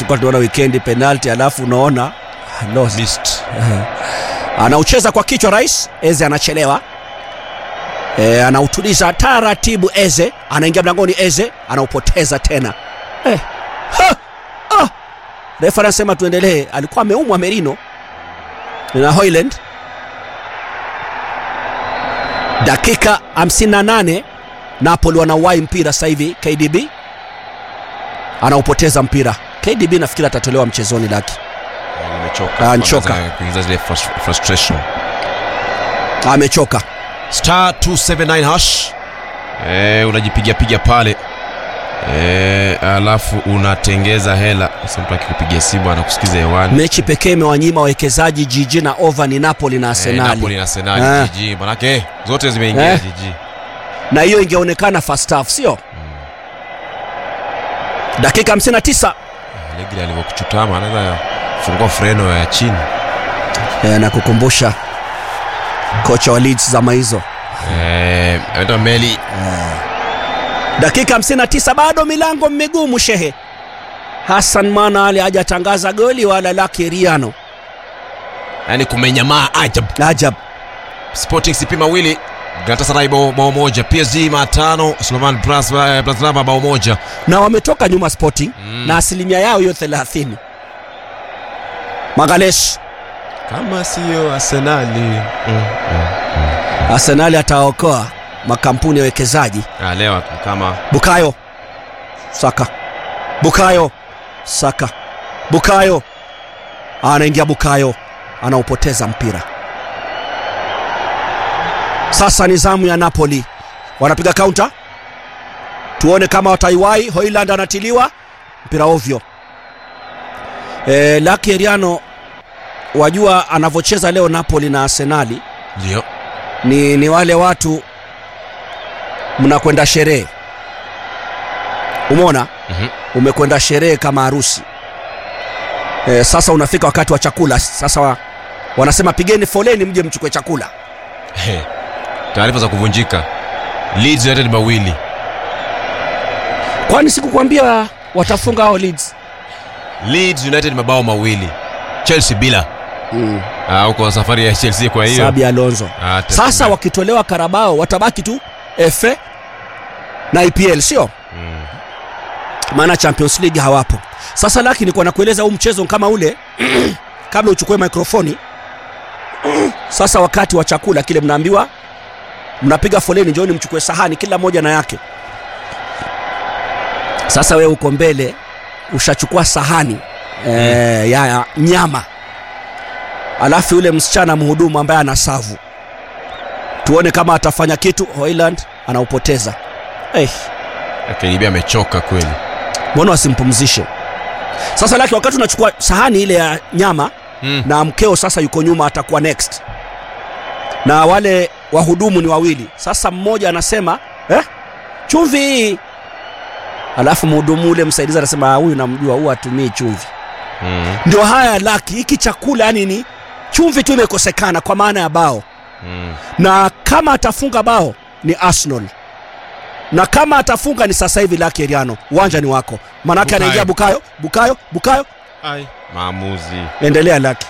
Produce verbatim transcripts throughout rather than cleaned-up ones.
tulikuwa tunaona weekend penalty alafu unaona lost missed. Anaucheza kwa kichwa Rais. Eze anachelewa. E, anautuliza taratibu Eze. Anaingia mlangoni Eze. Anaupoteza tena. Eh. Ha! Ah! Refa anasema tuendelee. Alikuwa ameumwa Merino. Na Hoyland. Dakika hamsini na nane. Napoli wanauwai mpira sasa hivi. K D B anaupoteza mpira. K D B nafikiri atatolewa mchezoni laki. Amechoka. Amechoka. Kuingiza zile frustration. Amechoka. Star two seven nine hash. Eh, unajipigia piga pale. Eh, alafu unatengeza hela. Sasa mtu akikupigia simu anakusikiza hewani. Mechi pekee imewanyima wawekezaji jiji na over ni Napoli na Arsenal. Eh, Napoli na Arsenal ah. Jiji manake zote zimeingia eh. Jiji. Na hiyo ingeonekana first half sio? Hmm. Dakika hamsini na tisa. Legile alivyokuchutama anaweza fungua freno ya chini. Eh, na kukumbusha kocha wa Leeds zama hizo. Eh, anaitwa Meli. Eh. Dakika hamsini na tisa bado milango migumu shehe. Hassan Manali hajatangaza goli wala Lucky Riano. Yaani kumenyamaa ajab. Ajab. Sporting C P mawili, Galatasaray bao moja, P S G matano, Slovan Bratislava bao moja. Na wametoka nyuma Sporting mm. na asilimia yao hiyo thelathini. Magalesh kama sio Arsenal. Mm. Mm. Mm. Arsenal ataokoa makampuni ya wekezaji. Ah, leo kama Bukayo Saka. Bukayo Saka. Bukayo anaingia Bukayo anaupoteza mpira. Sasa ni zamu ya Napoli. Wanapiga counter. Tuone kama wataiwai. Hoyland anatiliwa mpira ovyo. Eh, Lucky Riano wajua anavocheza leo Napoli na Arsenali. Ndio. Ni ni wale watu mnakwenda sherehe. Umeona? Mhm. Umekwenda sherehe kama harusi. E, sasa unafika wakati wa chakula. Sasa wa, wanasema pigeni foleni mje mchukue chakula. He. Taarifa za kuvunjika. Leeds United mawili. Kwani sikukwambia watafunga hao Leeds? Leeds United mabao mawili. Chelsea bila. Mm. Ah, uko safari ya Chelsea kwa hiyo. Sabi Alonso. Ah, sasa wakitolewa Carabao watabaki tu F A na E P L sio? Mm. Maana Champions League hawapo. Sasa lakini nilikuwa nakueleza huu mchezo kama ule kabla uchukue mikrofoni. Sasa wakati wa chakula kile mnaambiwa mnapiga foleni njooni mchukue sahani kila moja na yake. Sasa wewe uko mbele ushachukua sahani mm. e, ya nyama. Alafu yule msichana mhudumu ambaye anasavu. Tuone kama atafanya kitu. Hoyland anaupoteza. Eh. Akilibia amechoka kweli. Mbona wasimpumzishe? Sasa laki wakati unachukua sahani ile ya nyama mm. na mkeo sasa yuko nyuma atakuwa next. Na wale wahudumu ni wawili. Sasa mmoja anasema, "Eh? Chumvi." Alafu mhudumu ule msaidizi anasema, "Huyu namjua, huwa atumii chumvi." Mm. Ndio haya laki hiki chakula yani ni chumvi tu imekosekana kwa maana ya bao. Mm. Na kama atafunga bao ni Arsenal. Na kama atafunga ni sasa hivi Lucky Riano. Uwanja ni wako. Manake anaingia Bukayo, Bukayo, Bukayo. Ai, maamuzi. Endelea Lucky.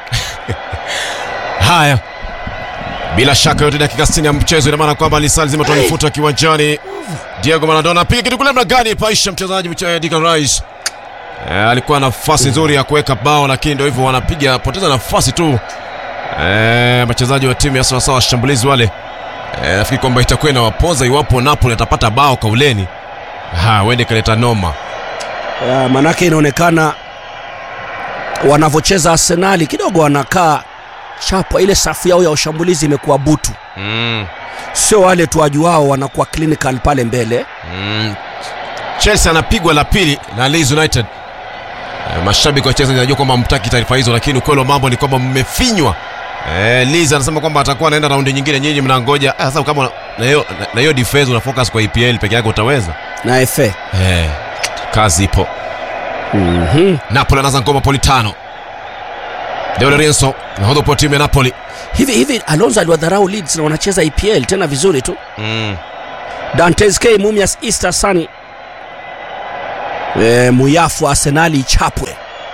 Haya. Bila shaka yote dakika sitini ya mchezo ina maana kwamba lisali zima tulifuta kiwanjani. Diego Maradona piga kitu kule mlangani paisha mchezaji mchezaji Declan Rice. Eh, alikuwa na nafasi nzuri ya kuweka bao lakini ndio hivyo wanapiga poteza nafasi tu. Eh, wachezaji wa timu ya sawa sawa shambulizi wale. Eh, nafikiri kwamba itakuwa na wapoza iwapo Napoli atapata bao kauleni. Ha, wende kaleta noma. Uh, manake inaonekana wanavocheza Arsenal kidogo wanakaa chapa, ile safu yao ya ushambulizi imekuwa butu. Mm. Sio wale tu wajuao wanakuwa clinical pale mbele. Mm. Chelsea anapigwa la pili na Leeds United. E, mashabiki wa Chelsea wanajua kwamba mtaki taarifa hizo lakini ukweli wa mambo ni kwamba mmefinywa. Eh, Leeds anasema kwamba atakuwa anaenda raundi nyingine, nyinyi mnangoja. Ah, sasa kama na hiyo na hiyo defense una focus kwa E P L peke yake utaweza. Na F A. Eh, kazi ipo. Mhm. Napoli anaanza ngoma Politano. De Lorenzo nahodha kwa timu ya Napoli. Hivi hivi Alonso aliwadharau Leeds na wanacheza E P L tena vizuri tu. Mm. Dantes K Mumias Easter Sunny e, muyafu Arsenali ichapwe.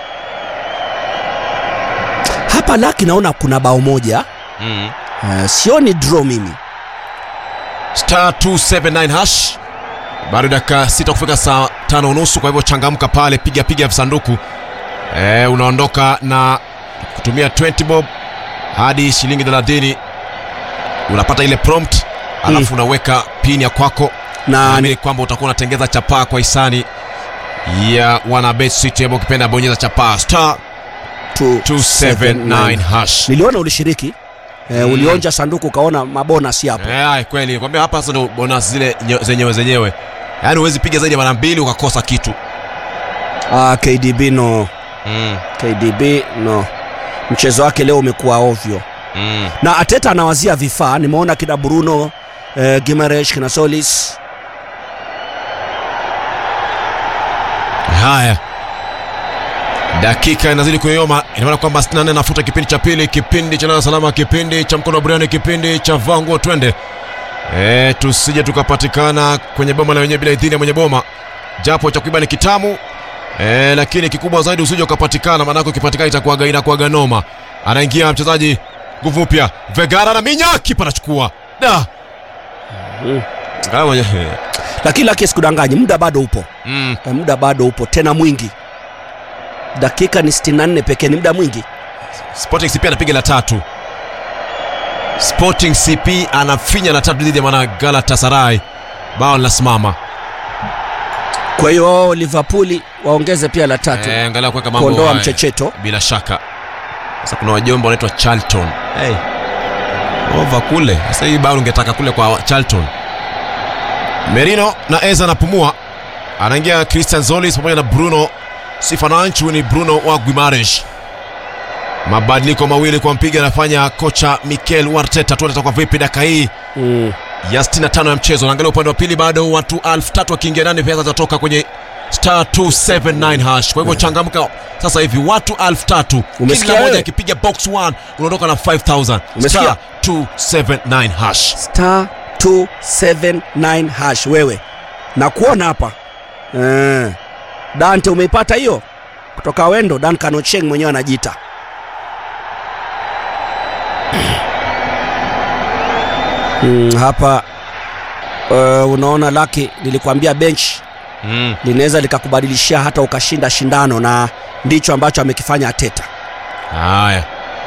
Hapa laki naona kuna bao moja. Mm. Uh, sioni draw mimi. Star two seven nine hash. Bado dakika sita kufika saa tano unusu, kwa hivyo changamka pale, piga piga visanduku. Eh, unaondoka na kutumia twenty bob hadi shilingi thelathini. Unapata ile prompt, alafu mm. unaweka pin ya kwako na naamini kwamba utakuwa unatengeza chapaa kwa hisani ya wana Bet City. Hebu ukipenda bonyeza chapaa star two seven nine hash. Niliona ulishiriki. Eh, mm. ulionja sanduku kaona mabonus hapo. Eh, kweli. Nikwambia hapa sasa ndo bonus zile zenyewe zenyewe. Yaani huwezi piga zaidi ya mara mbili ukakosa kitu. Ah, K D B no. Mm. K D B no. Mchezo wake leo umekuwa ovyo. Mm. Na Ateta anawazia vifaa. Nimeona kina Bruno, eh, Gimaresh, kina Solis. Haya. Dakika inazidi kuyoma. Ina maana kwamba sitini na nne nafuta kipindi cha pili, kipindi cha salama, kipindi cha mkono wa burani, kipindi cha vango twende. Eh, tusije tukapatikana kwenye boma la wenyewe bila idhini ya mwenye boma. Japo cha kuiba ni kitamu. Eh, lakini kikubwa zaidi usije ukapatikana, maana ukipatikana itakuwa gaina kwa ganoma. Anaingia mchezaji nguvu mpya. Vegara na Minya, kipa anachukua. Da. Mm. Ngawa lakini laki sikudanganyi, muda bado upo. Mm. E, muda bado upo tena mwingi. Dakika ni sitini na nne pekee, ni muda mwingi. Sporting C P anapiga la tatu. Sporting C P anafinya la tatu dhidi ya mwana Galatasaray. Bao linasimama. Kwa hiyo Liverpool waongeze pia la tatu. Eh, angalia kuweka mambo kuondoa mchecheto bila shaka. Sasa kuna wajomba wanaitwa Charlton. Hey. Over kule. Sasa hii bao ungetaka kule kwa Charlton. Merino na Eza anapumua. Anaingia Christian Zolis pamoja na Bruno Sifananchu, ni Bruno wa Guimarães. Mabadiliko mawili kwa mpiga anafanya kocha Mikel Arteta. Tuone kwa vipi dakika hii mm. ya sitini na tano ya mchezo. Naangalia upande wa pili bado watu elfu tatu wakiingia ndani, pesa zitatoka kwenye star two seven nine hash. Kwa hivyo yeah. changamka sasa hivi, watu elfu tatu kila mmoja akipiga box one unaondoka na five thousand. Star two seven nine hash. Star two seven nine hash wewe. Na kuona hapa. Eh. Dante umeipata hiyo? Kutoka Wendo, Duncan Ocheng mwenyewe anajiita. Mm, hapa uh, unaona laki nilikwambia bench mm. linaweza likakubadilishia hata ukashinda shindano, na ndicho ambacho amekifanya Ateta. Haya.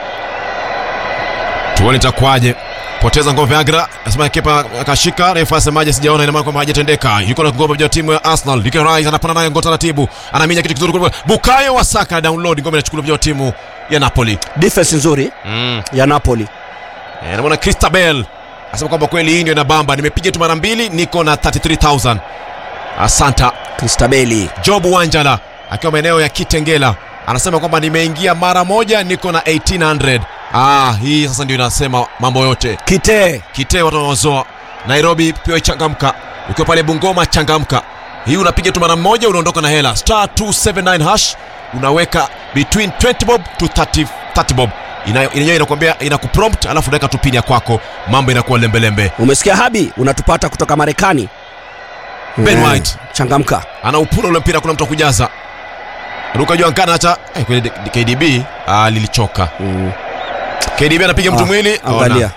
Tuone itakuwaje. Poteza ngome Agra, nasema kipa akashika, refa asemaje sijaona, ina maana kwamba hajatendeka. Yuko na ngome ya timu ya Arsenal. Declan Rice anapanda naye ngoma taratibu. Anaminya kitu kizuri kwa Bukayo Saka, download ngome inachukua ya timu ya Napoli. Defense nzuri mm. ya Napoli. Eh, naona Cristabel anasema kwamba kweli hii ndio inabamba. Nimepiga tu mara mbili niko na thirty-three thousand. Asanta Cristabeli. Job Wanjala akiwa maeneo ya Kitengela anasema kwamba nimeingia mara moja niko na eighteen hundred. Ah, hii sasa ndio inasema mambo yote. Kite Kite watu wanaozoa. Nairobi pia changamka. Ukiwa pale Bungoma changamka. Hii unapiga tu mara moja unaondoka na hela. Star two seven nine hash. Unaweka between twenty bob to thirty, thirty bob. Ina yenyewe inakwambia inakuprompt, alafu unaweka tu pin ya kwako, mambo inakuwa lembe lembe. Umesikia Habi? Unatupata kutoka Marekani. Ben yeah. White changamka. Ana upura ule mpira, kuna mtu kujaza. Ruka juu angana acha eh, kweli K D B ah, lilichoka. Mm. K D B anapiga mtu ah, mwili. Angalia.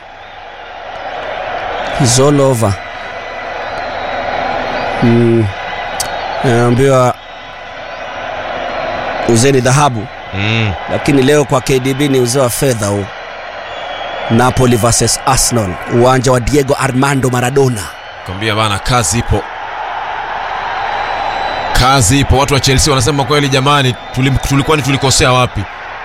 He's all over. Mm. Naambiwa uzeni dhahabu. Mm. Lakini leo kwa K D B ni uzao wa fedha huu. Napoli versus Arsenal, uwanja wa Diego Armando Maradona. Kwambia bana, kazi ipo. Kazi ipo. Watu wa Chelsea wanasema kweli jamani, tulikuwa ni tulikosea wapi?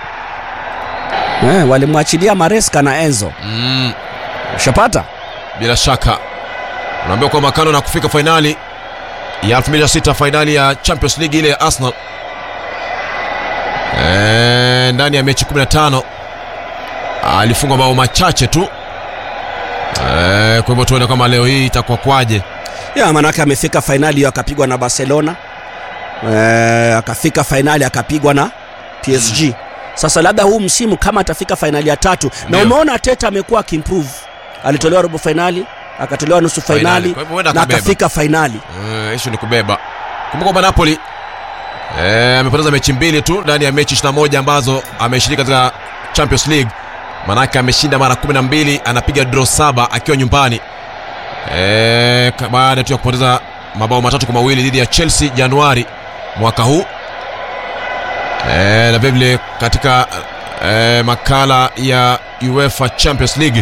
Eh, walimwachilia Maresca na Enzo. Mm. Ushapata? Bila shaka. Unaambia kwa makano na kufika finali ya elfu mbili na sita, finali ya Champions League ile ya Arsenal. Eh, ndani ya mechi kumi na tano alifunga bao machache tu. Eh, kwa hivyo tuone kama leo hii itakuwa kwaje. Ya manaka amefika finali hiyo akapigwa na Barcelona. Eh, akafika finali akapigwa na P S G. Mm. Sasa labda huu msimu kama atafika finali ya tatu. Ndiyo. Na umeona Teta amekuwa akimprove. Alitolewa robo finali, akatolewa nusu finali, na akafika finali. Eh, issue ni kubeba. Kumbuka kwa Napoli Eh, amepoteza mechi mbili tu ndani ya mechi ishirini na moja ambazo ameshiriki katika Champions League. Manake ameshinda mara kumi na mbili, anapiga draw saba akiwa nyumbani. Eh, baada tu ya kupoteza mabao matatu kwa mawili dhidi ya Chelsea Januari mwaka huu. Eh, na vile katika eh, makala ya UEFA Champions League.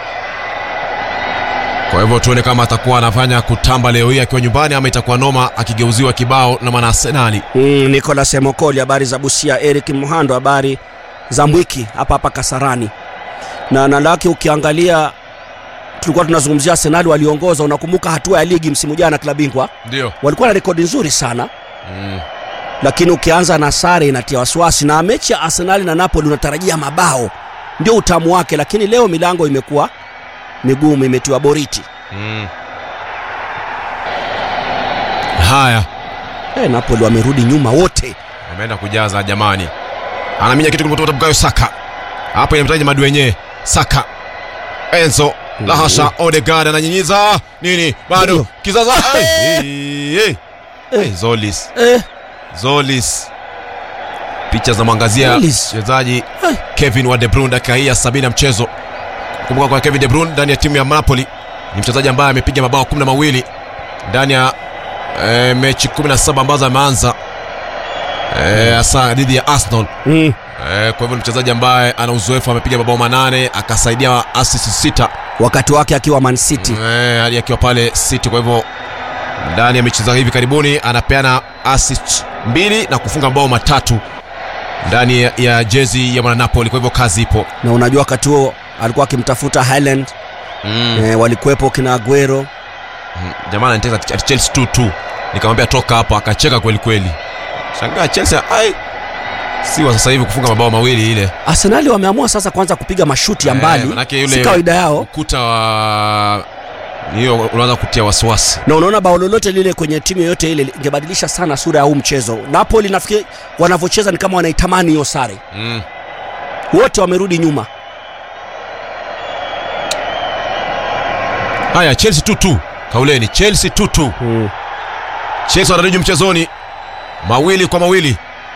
Kwa hivyo tuone kama atakuwa anafanya kutamba leo hii akiwa nyumbani ama itakuwa noma akigeuziwa kibao na mwana Arsenal. Mm, Nicolas Emokoli, habari za Busia. Eric Muhando, habari za Mwiki hapa hapa Kasarani. Na na laki ukiangalia tulikuwa tunazungumzia Arsenal waliongoza, unakumbuka hatua ya ligi msimu jana klabu bingwa? Ndio. Walikuwa na rekodi nzuri sana. Mm. Lakini ukianza na sare inatia wasiwasi, na mechi ya Arsenal na Napoli unatarajia mabao. Ndio utamu wake, lakini leo milango imekuwa migumu, imetiwa boriti. Mm. Haya. Eh, Napoli wamerudi nyuma wote. Wameenda kujaza jamani. Anaminya kitu kutoka Bukayo Saka. Hapo inamtaja madu wenyewe. Saka. Enzo. Mm. Lahasha. Odegaard ananyinyiza. Nini? Bado. Kizaza. Hey. Hey. Hey. Hey. Zolis. Eh. Zolis. Picha za mwangazia mchezaji Kevin wa De Bruyne dakika hii ya sabini ya mchezo. Kumbuka kwa Kevin De Bruyne ndani ya timu ya Napoli ni mchezaji ambaye amepiga mabao kumi na mawili ndani ya e, mechi kumi na saba ambazo ameanza eh hasa dhidi ya Arsenal. Mm. Eh, kwa hivyo ni mchezaji ambaye ana uzoefu, amepiga mabao manane, akasaidia assist sita wakati wake akiwa Man City. Eh, hadi akiwa pale City. Kwa hivyo ndani ya mechi za hivi karibuni anapeana assist mbili na kufunga mabao matatu ndani ya, ya jezi ya mwana Napoli. Kwa hivyo kazi ipo. Na unajua wakati huo alikuwa akimtafuta Haaland. Mm. Eh, walikuwepo kina Aguero. Mm. Jamaa anataka Chelsea two two. Nikamwambia toka hapa, akacheka kweli kweli. Shangaa Chelsea ai si wa sasa hivi kufunga mabao mawili ile. Arsenal wameamua sasa kwanza kupiga mashuti ya mbali. Eh, si kawaida yao. Ukuta wa hiyo unaanza kutia wasiwasi. Na unaona bao lolote lile kwenye timu yoyote ile ingebadilisha sana sura ya huu mchezo. Napoli nafikiri wanavyocheza ni kama wanaitamani hiyo sare. Mm. Wote wamerudi nyuma. Haya, Chelsea two two. Kauleni Chelsea two two. Mm. Chelsea wanarudi mchezoni mawili kwa mawili.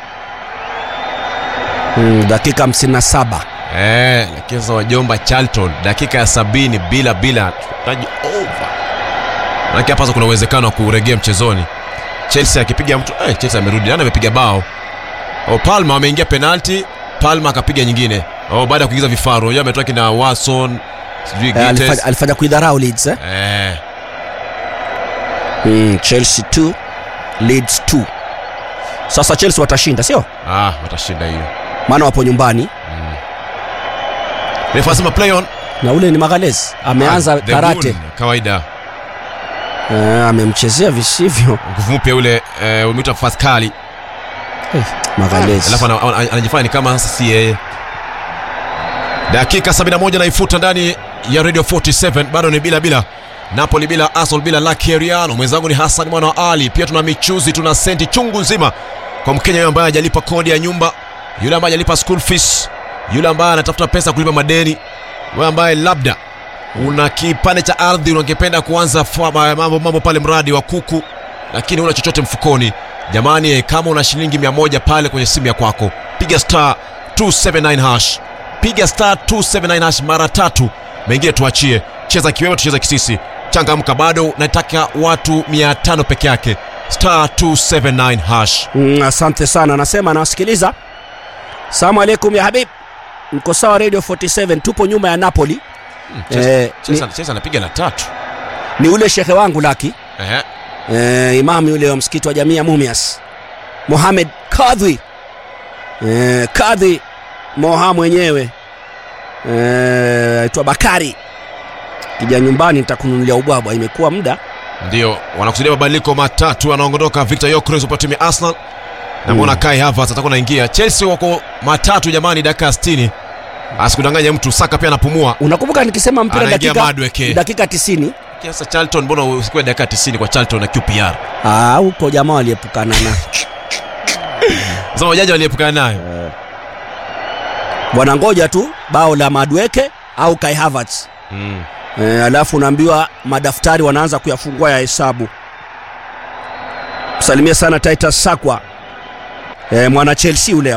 Mm, dakika hamsini na saba. Eh, lakini sasa wajomba Charlton dakika ya sabini bila bila taji over. Maana hapa sasa kuna uwezekano wa kuregea mchezoni. Chelsea akipiga mtu, eh Chelsea amerudi. Nani amepiga bao? Oh, Palma ameingia penalty, Palma akapiga nyingine. Oh, baada ya kuingiza vifaru, yeye ametoka kina Watson, sijui eh, alifanya, alifanya kuidharau Leeds eh. Eh. Mm, Chelsea two, Leeds two. Sasa Chelsea watashinda, sio? Ah, watashinda hiyo. Maana wapo nyumbani. Mm. Refa sema play on. Na ule ni Magalhaes ameanza ah, karate kawaida. Eh, amemchezea visivyo. Nguvu mpya ule eh, umeita Pascali. Eh, Magalhaes. Alafu anajifanya kama si yeye. Dakika sabini na moja naifuta ndani ya Radio forty-seven, bado ni bila bila. Napoli bila, Arsenal bila. Lucky Ariano, mwenzangu ni Hassan mwana wa Ali. Pia tuna michuzi, tuna senti chungu nzima kwa Mkenya yule ambaye hajalipa kodi ya nyumba, yule ambaye hajalipa school fees, yule ambaye anatafuta pesa kulipa madeni, wewe ambaye labda una kipande cha ardhi unangependa kuanza mambo mambo pale mradi wa kuku lakini una chochote mfukoni. Jamani, kama una shilingi mia moja pale kwenye simu ya kwako, piga star two seven nine hash. Piga star two seven nine hash mara tatu. Mengine tuachie. Cheza kiwewe, tucheza kisisi. Changamka, bado nataka watu mia tano peke yake. Star two seven nine hash. Mm, asante sana. Nasema nawasikiliza. Asalamu alaykum ya Habib. Mko sawa Radio forty-seven, tupo nyuma ya Napoli. Hmm, cheza, eh, cheza, cheza anapiga la tatu. Ni ule shekhe wangu Lucky. Ehe. Eh, imamu yule wa msikiti wa Jamia Mumias. Mohamed Kadhi. Eh, Kadhi Moha mwenyewe. Eh, aitwa Bakari. Kija nyumbani nitakununulia ubwabwa, imekuwa muda. Ndio, wanakusudia mabadiliko matatu. Anaondoka Victor Gyökeres kwa timu ya Arsenal. Na mbona mm. Kai Havertz atakuwa anaingia. Chelsea wako matatu jamani, dakika sitini. Asikudanganya mtu, Saka pia anapumua. Unakumbuka nikisema mpira dakika dakika tisini? Kiasi Charlton, mbona usikue dakika tisini kwa Charlton na Q P R? Ah, huko jamaa waliepukana na. Sasa wajaji waliepukana nayo. Uh. Bwana ngoja tu bao la Madueke au Kai Havertz. Mm. E, alafu unaambiwa madaftari wanaanza kuyafungua ya hesabu. Salimia sana Titus Sakwa. eh, mwana Chelsea ule